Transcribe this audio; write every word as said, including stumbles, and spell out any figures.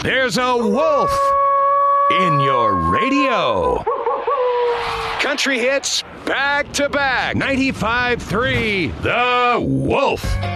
There's a wolf in your radio. Country hits back to back. ninety-five point three The Wolf.